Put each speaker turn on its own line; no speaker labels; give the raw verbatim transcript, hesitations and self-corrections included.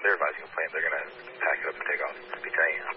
they're advising a plane. They're going to pack it up and take off. Be saying.